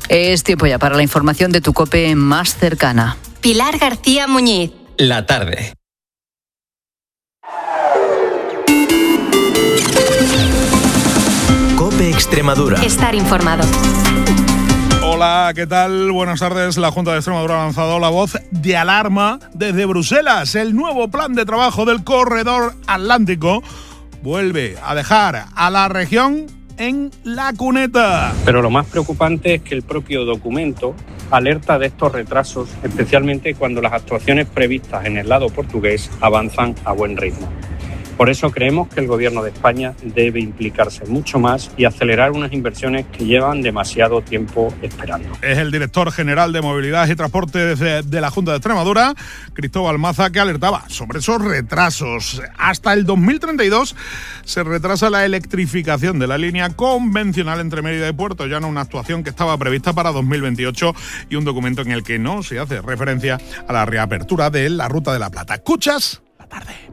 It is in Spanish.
Es tiempo ya para la información de tu COPE más cercana. Pilar García Muñiz. La tarde. COPE Extremadura. Estar informado. Hola, ¿qué tal? Buenas tardes. La Junta de Extremadura ha lanzado la voz de alarma desde Bruselas. El nuevo plan de trabajo del Corredor Atlántico vuelve a dejar a la región en la cuneta. Pero lo más preocupante es que el propio documento alerta de estos retrasos, especialmente cuando las actuaciones previstas en el lado portugués avanzan a buen ritmo. Por eso creemos que el Gobierno de España debe implicarse mucho más y acelerar unas inversiones que llevan demasiado tiempo esperando. Es el director general de Movilidad y Transporte de la Junta de Extremadura, Cristóbal Maza, que alertaba sobre esos retrasos. Hasta el 2032 se retrasa la electrificación de la línea convencional entre Mérida y Puerto Llano, una actuación que estaba prevista para 2028 y un documento en el que no se hace referencia a la reapertura de la Ruta de la Plata. ¿Escuchas? La tarde.